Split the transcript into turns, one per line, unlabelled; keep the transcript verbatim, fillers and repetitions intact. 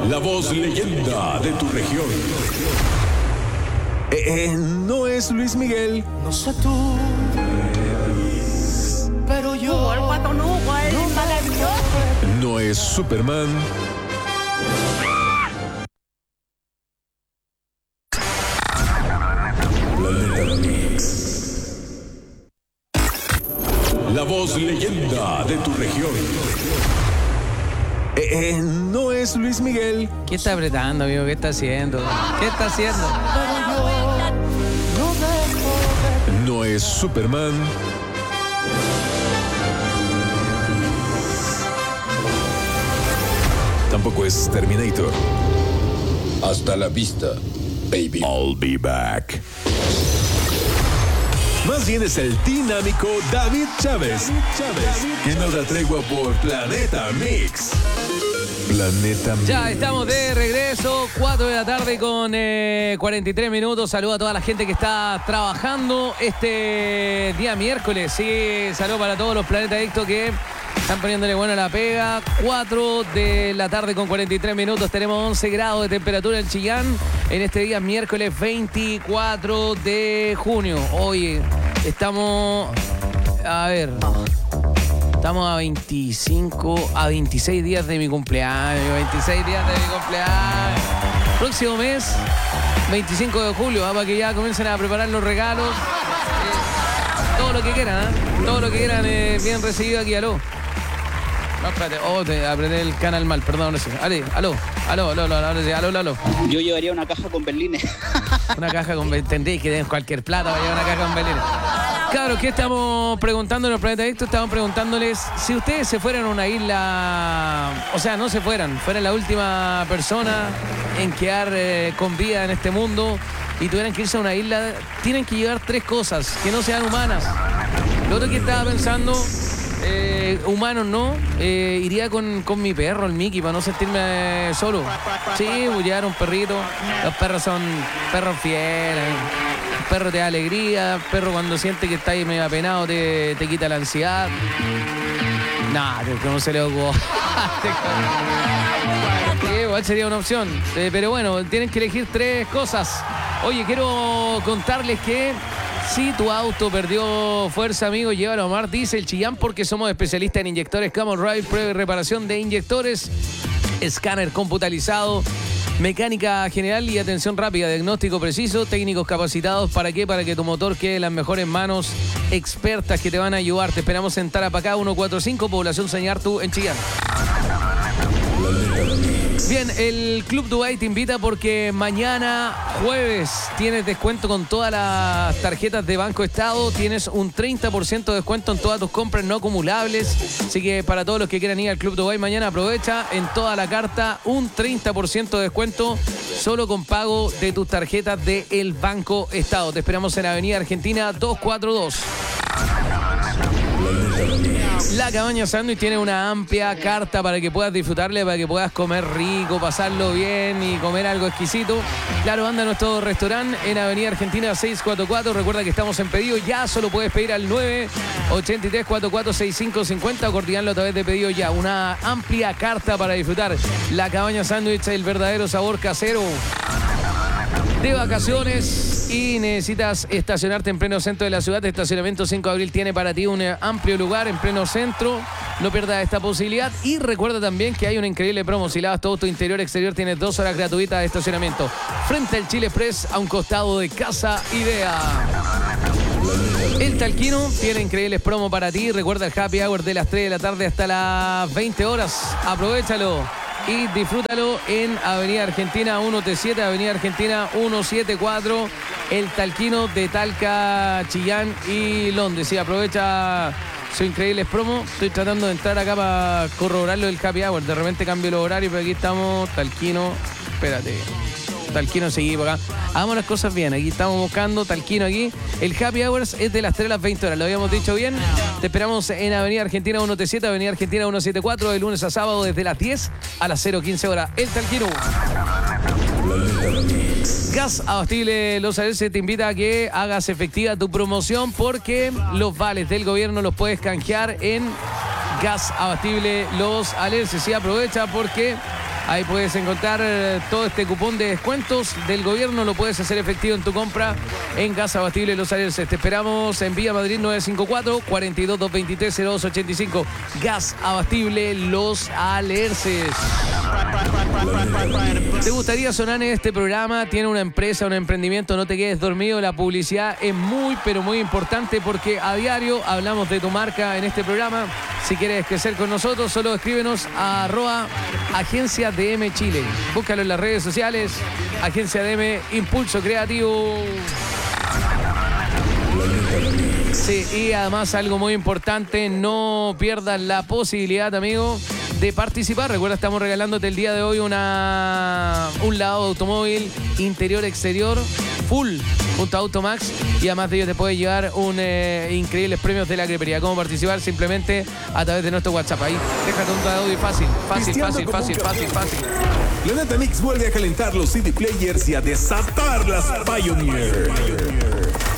La voz leyenda de tu región. Eh, eh, no es Luis Miguel.
No sé tú, pero yo
Hugo, el guato no, Hugo, el
no
maravilloso.
No es Superman. Planeta Mix. La voz leyenda de tu región. Eh, eh, no es Luis Miguel.
¿Qué está apretando, amigo? ¿Qué está haciendo? ¿Qué está haciendo?
No es Superman. Tampoco es Terminator.
Hasta la vista, baby.
I'll be back. Más bien es el dinámico David Chávez, Chávez, que nos da tregua por Planeta Mix. Planeta Mix.
Ya estamos de regreso, cuatro de la tarde con eh, cuarenta y tres minutos. Saludo a toda la gente que está trabajando este día miércoles. Sí, saludo para todos los Planeta Adictos que están poniéndole buena la pega. cuatro de la tarde con cuarenta y tres minutos. Tenemos once grados de temperatura en Chillán en este día miércoles veinticuatro de junio. Hoy estamos, a ver, estamos a veinticinco, a veintiséis días de mi cumpleaños. veintiséis días de mi cumpleaños. Próximo mes, veinticinco de julio, ¿ah? Para que ya comiencen a preparar los regalos. Eh, todo lo que quieran, ¿eh? Todo lo que quieran, eh, bien recibido aquí, aló. No, espérate, oh, te apreté el canal mal, perdón, no sé. Ale, aló, aló, aló, aló, aló, aló, aló, aló.
Yo llevaría una caja con berlines.
Una caja con berlines, tendréis que tener cualquier plata para llevar una caja con berlines. Claro, ¿qué estamos preguntando en los Planeta Adictos? Estamos preguntándoles si ustedes se fueran a una isla, o sea, no se fueran, fueran la última persona en quedar eh, con vida en este mundo y tuvieran que irse a una isla, tienen que llevar tres cosas que no sean humanas. Lo otro que estaba pensando, eh, humanos no, eh, iría con, con mi perro, el Mickey, para no sentirme eh, solo. Sí, voy a llevar un perrito. Los perros son perros fieles. El perro te da alegría. El perro cuando siente que está ahí medio apenado te, te quita la ansiedad. Nah, que no se le ocurre. Sí, igual sería una opción. Eh, pero bueno, tienen que elegir tres cosas. Oye, quiero contarles que si tu auto perdió fuerza, amigo, llévalo a Mar Diesel Chillán porque somos especialistas en inyectores Camel Ride, prueba y reparación de inyectores, escáner computarizado, mecánica general y atención rápida, diagnóstico preciso, técnicos capacitados. ¿Para qué? Para que tu motor quede en las mejores manos, expertas que te van a ayudar. Te esperamos en Tarapacá ciento cuarenta y cinco, población Sañartu, en Chillán. Bien, el Club Dubai te invita porque mañana jueves tienes descuento con todas las tarjetas de Banco Estado. Tienes un treinta por ciento de descuento en todas tus compras no acumulables. Así que para todos los que quieran ir al Club Dubai mañana, aprovecha en toda la carta un treinta por ciento de descuento solo con pago de tus tarjetas de el Banco Estado. Te esperamos en Avenida Argentina doscientos cuarenta y dos. La Cabaña Sándwich tiene una amplia carta para que puedas disfrutarle, para que puedas comer rico, pasarlo bien y comer algo exquisito. Claro, anda a nuestro restaurante en Avenida Argentina seiscientos cuarenta y cuatro. Recuerda que estamos en pedido ya, solo puedes pedir al nueve ochenta y tres cuarenta y cuatro sesenta y cinco cincuenta o coordinarlo a través de pedido ya. Una amplia carta para disfrutar. La Cabaña Sándwich, el verdadero sabor casero. De vacaciones y necesitas estacionarte en pleno centro de la ciudad, Estacionamiento cinco de abril tiene para ti un amplio lugar en pleno centro. No pierdas esta posibilidad y recuerda también que hay una increíble promo. Si lavas todo tu interior exterior tienes dos horas gratuitas de estacionamiento frente al Chile Express a un costado de Casa Idea. El Talquino tiene increíbles promos para ti. Recuerda el happy hour de las tres de la tarde hasta las veinte horas. Aprovéchalo y disfrútalo en Avenida Argentina ciento setenta y siete, Avenida Argentina ciento setenta y cuatro, el Talquino de Talca, Chillán y Londres. Sí, aprovecha su increíbles promo. Estoy tratando de entrar acá para corroborarlo del happy hour. De repente cambio los horarios, pero aquí estamos, Talquino, espérate. Talquino, seguí por acá. Hagamos las cosas bien. Aquí estamos buscando Talquino aquí. El happy hours es de las tres a las veinte horas. Lo habíamos dicho bien. Te esperamos en Avenida Argentina ciento setenta y siete, Avenida Argentina ciento setenta y cuatro, de lunes a sábado desde las diez a las cero quince horas. El Talquino. Gas Abastible Los Alerces te invita a que hagas efectiva tu promoción porque los vales del gobierno los puedes canjear en Gas Abastible Los Alerces. Sí, aprovecha porque Ahí puedes encontrar eh, todo este cupón de descuentos del gobierno. Lo puedes hacer efectivo en tu compra en Gas Abastible Los Alerces. Te esperamos en Vía Madrid nueve cinco cuatro, cuatro dos, dos dos tres, cero dos ocho cinco. Gas Abastible Los Alerces. ¿Te gustaría sonar en este programa? ¿Tiene una empresa, un emprendimiento? No te quedes dormido. La publicidad es muy, pero muy importante porque a diario hablamos de tu marca en este programa. Si quieres crecer con nosotros, solo escríbenos a arroba Agencia D M Chile. Búscalo en las redes sociales. Agencia D M Impulso Creativo. Sí, y además algo muy importante, no pierdas la posibilidad, amigo, de participar. Recuerda, estamos regalándote el día de hoy una un lavado de automóvil interior-exterior full junto a Automax, y además de ello te puedes llevar un eh, increíbles premios de la crepería. ¿Cómo participar? Simplemente a través de nuestro WhatsApp. Ahí, déjate un audio fácil, fácil, fácil, fácil, fácil, fácil.
Planeta Mix vuelve a calentar los C D players y a desatar las Pioneer.